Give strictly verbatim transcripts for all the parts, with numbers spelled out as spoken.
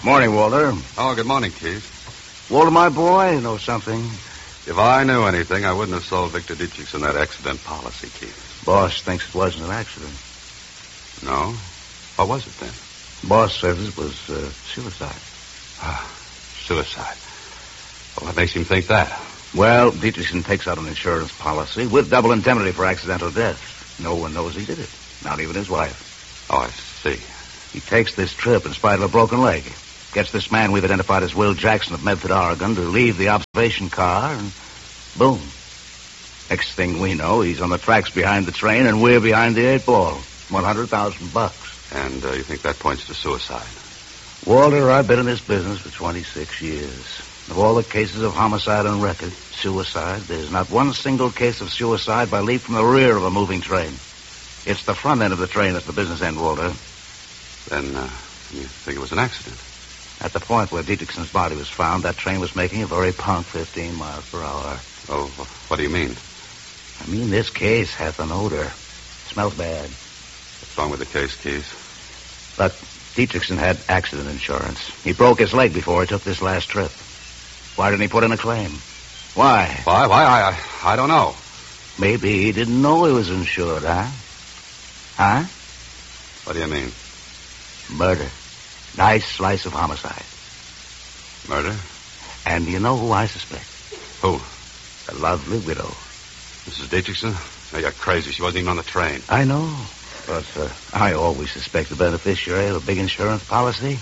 Morning, Walter. Oh, good morning, Keith. Walter, my boy, you know something? If I knew anything, I wouldn't have sold Victor Dietrichson that accident policy, Keith. Boss thinks it wasn't an accident. No? What was it then? Boss says it was uh, suicide. Ah, suicide. Well, what makes him think that? Well, Dietrichson takes out an insurance policy with double indemnity for accidental death. No one knows he did it, not even his wife. Oh, I see. He takes this trip in spite of a broken leg. Gets this man we've identified as Will Jackson of Medford, Oregon, to leave the observation car, and boom. Next thing we know, he's on the tracks behind the train, and we're behind the eight ball. One hundred thousand bucks. And uh, you think that points to suicide? Walter, I've been in this business for twenty-six years. Of all the cases of homicide on record, suicide, there's not one single case of suicide by leap from the rear of a moving train. It's the front end of the train that's the business end, Walter. Then uh, you think it was an accident? At the point where Dietrichson's body was found, that train was making a very punk fifteen miles per hour. Oh, what do you mean? I mean, this case hath an odor. Smells bad. What's wrong with the case, Keith? But Dietrichson had accident insurance. He broke his leg before he took this last trip. Why didn't he put in a claim? Why? Why? Why? I, I, I don't know. Maybe he didn't know he was insured, huh? Huh? What do you mean? Murder. Nice slice of homicide. Murder? And you know who I suspect? Who? The lovely widow. Missus Dietrichson? Oh, you're crazy. She wasn't even on the train. I know. But uh, I always suspect the beneficiary of a big insurance policy.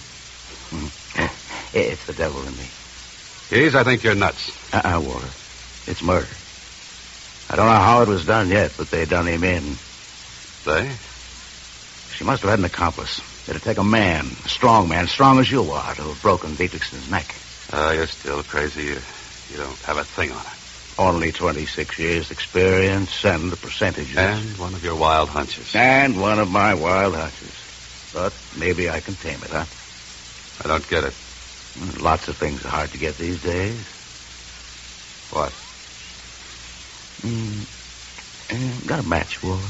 It's the devil in me. Keith, I think you're nuts. Uh-uh, Walter. It's murder. I don't know how it was done yet, but they done him in. They? She must have had an accomplice. It'd take a man, a strong man, strong as you are, to have broken Dietrichson's neck. Uh, you're still crazy. You, you don't have a thing on it. Only twenty-six years experience and the percentages. And one of your wild hunches. And one of my wild hunches. But maybe I can tame it, huh? I don't get it. Lots of things are hard to get these days. What? Mm, uh, got a match, Walter?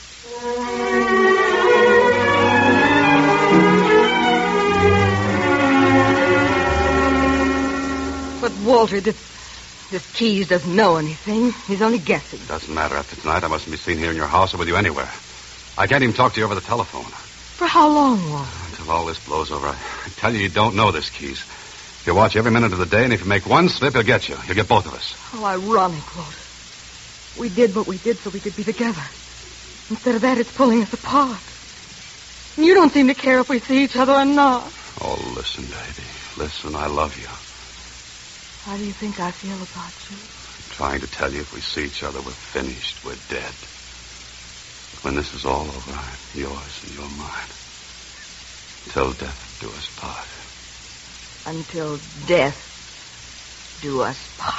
But, Walter, this, this Keys doesn't know anything. He's only guessing. Doesn't matter. After tonight, I mustn't be seen here in your house or with you anywhere. I can't even talk to you over the telephone. For how long, Walter? Until all this blows over. I, I tell you, you don't know this, Keys. You watch every minute of the day, and if you make one slip, he'll get you. He'll get both of us. How ironic, Walter. We did what we did so we could be together. Instead of that, it's pulling us apart. And you don't seem to care if we see each other or not. Oh, listen, baby. Listen, I love you. How do you think I feel about you? I'm trying to tell you if we see each other, we're finished. We're dead. When this is all over, I'm yours and you're mine. Till death do us part. Until death do us part.